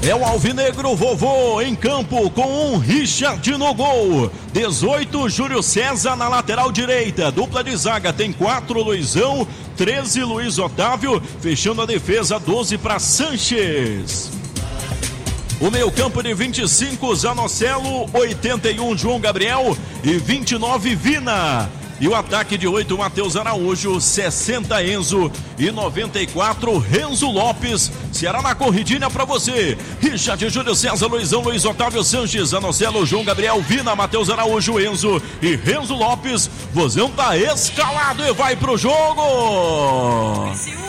É o Alvinegro Vovô em campo com um Richard no gol. 18, Júlio César na lateral direita. Dupla de zaga tem 4, Luizão. 13, Luiz Otávio. Fechando a defesa, 12 para Sanches. O meio campo de 25, Zanocelo. 81, João Gabriel. E 29, Vina. E o ataque de 8, Matheus Araújo, 60, Enzo e 94, Renzo Lopes. Ceará na corridinha pra você. Richard, Júlio César, Luizão, Luiz Otávio, Sanches, Anocelo, João Gabriel, Vina, Matheus Araújo, Enzo e Renzo Lopes. Vozão tá escalado e vai pro jogo.